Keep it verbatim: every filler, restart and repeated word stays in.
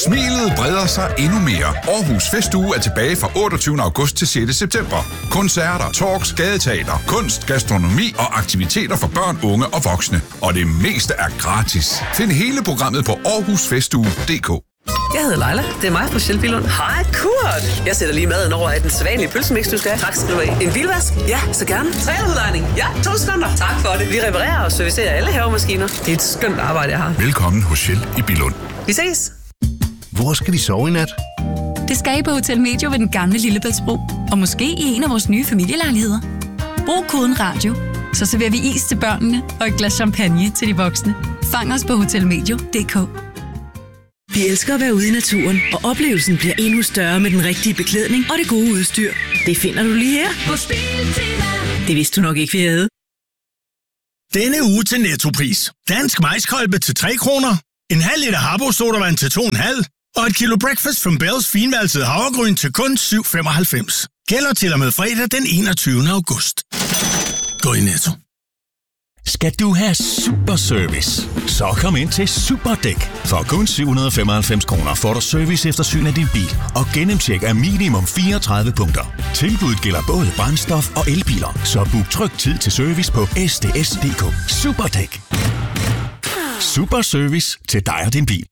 Smilet breder sig endnu mere. Aarhus Festuge er tilbage fra otteogtyvende august til sjette september. Koncerter, talks, gadeteater, kunst, gastronomi og aktiviteter for børn, unge og voksne. Og det meste er gratis. Find hele programmet på aarhus festuge punktum d k. Jeg hedder Leila. Det er mig fra Shell Billund. Hej, Kurt. Jeg sætter lige maden over af den sædvanlige pølsemix, du skal have. Tak skal du have. En bilvask? Ja, så gerne. Trailerudlejning? Ja, to sekunder. Tak for det. Vi reparerer og servicerer alle havemaskiner. Det er et skønt arbejde, jeg har. Velkommen hos Shell i Billund. Vi ses. Hvor skal vi sove i nat? Det skal I på Hotel Medio ved den gamle Lillebæltsbro. Og måske i en af vores nye familielejligheder. Brug koden radio, så serverer vi is til børnene og et glas champagne til de voksne. Fang os på hotel medio punktum d k. Vi elsker at være ude i naturen, og oplevelsen bliver endnu større med den rigtige beklædning og det gode udstyr. Det finder du lige her. Det vidste du nok ikke, vi havde. Denne uge til Nettopris. Dansk majskolbe til tre kroner. En halv liter Harbo sodavand til to komma fem. Og et kilo Breakfast from Bells finvalset havregryn til kun syv femoghalvfems. Gælder til og med fredag den enogtyvende august. Gå i Netto. Skal du have super service? Så kom ind til Superdæk. For kun syv hundrede og femoghalvfems kroner får du service eftersyn af din bil og gennemtjek af minimum fireogtredive punkter. Tilbuddet gælder både brændstof og elbiler, så book tryg tid til service på s d s punktum d k. Superdæk. Super service til dig og din bil.